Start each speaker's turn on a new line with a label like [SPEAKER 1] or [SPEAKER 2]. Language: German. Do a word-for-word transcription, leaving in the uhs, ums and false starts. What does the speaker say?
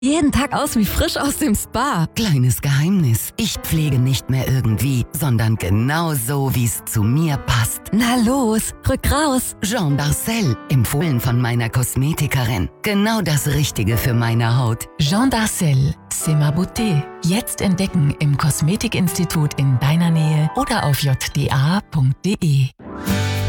[SPEAKER 1] Jeden Tag aus wie frisch aus dem Spa.
[SPEAKER 2] Kleines Geheimnis. Ich pflege nicht mehr irgendwie, sondern genau so, wie es zu mir passt.
[SPEAKER 1] Na los, rück raus.
[SPEAKER 2] Jean Darcel, empfohlen von meiner Kosmetikerin. Genau das Richtige für meine Haut.
[SPEAKER 3] Jean Darcel, C'est ma beauté. Jetzt entdecken im Kosmetikinstitut in deiner Nähe oder auf j d a punkt d e.